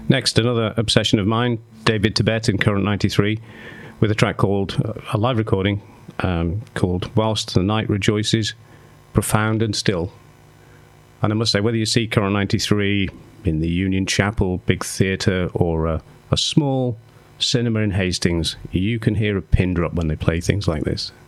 Next, another obsession of mine, David Tibet in Current 93, with a track called, a live recording, called Whilst the Night Rejoices, Profound and Still. And I must say, whether you see Current 93 in the Union Chapel, big theatre, or a small cinema in Hastings, you can hear a pin drop when they play things like this.